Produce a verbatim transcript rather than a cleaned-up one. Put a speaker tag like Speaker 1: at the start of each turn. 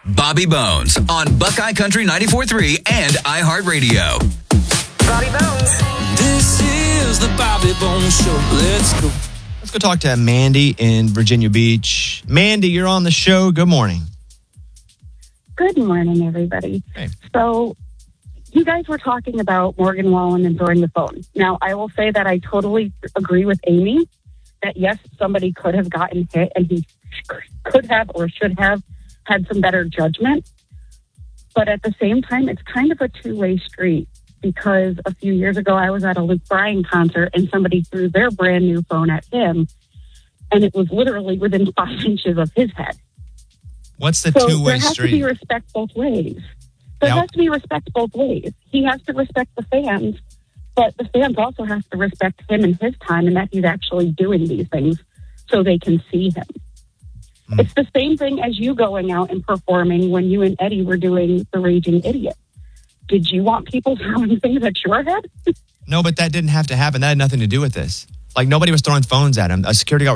Speaker 1: Bobby Bones on Buckeye Country ninety-four point three and iHeartRadio.
Speaker 2: Bobby Bones.
Speaker 3: This is the Bobby Bones Show. Let's go.
Speaker 4: Let's go talk to Mandy in Virginia Beach. Mandy, you're on the show. Good morning.
Speaker 5: Good morning, everybody.
Speaker 4: Hey.
Speaker 5: So you guys were talking about Morgan Wallen and throwing the phone. Now, I will say that I totally agree with Amy that, yes, somebody could have gotten hit and he could have or should have had some better judgment. But at the same time, it's kind of a two-way street because a few years ago, I was at a Luke Bryan concert and somebody threw their brand new phone at him, and it was literally within five inches of his head.
Speaker 4: What's the
Speaker 5: so
Speaker 4: two-way
Speaker 5: there has
Speaker 4: street?
Speaker 5: to be respect both ways. There
Speaker 4: Now-
Speaker 5: has to be respect both ways. He has to respect the fans, but the fans also have to respect him and his time and that he's actually doing these things so they can see him. Mm. It's the same thing as you going out and performing when you and Eddie were doing The Raging Idiot. Did you want people throwing things at your head?
Speaker 4: No, but that didn't have to happen. That had nothing to do with this. Like, nobody was throwing phones at him. A security guard